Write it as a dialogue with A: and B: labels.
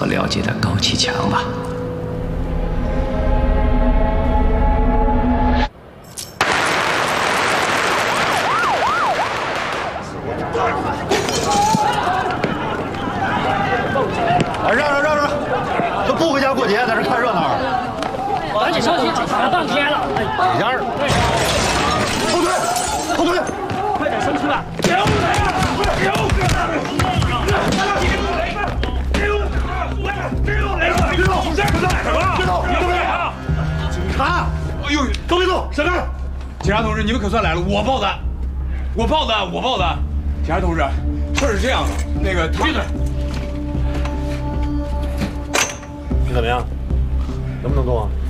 A: 了解的高启强吧。
B: 让！这不回家过节，在这看热闹。
C: 赶紧上去，马上天了。
B: 一下。后退！
C: 快点伸出来！
B: 警察！哎呦，都别动，闪开！
D: 警察同志，你们可算来了，我报的。警察同志，事儿是这样的，那个他。闭嘴！
B: 你怎么样？能不能动啊？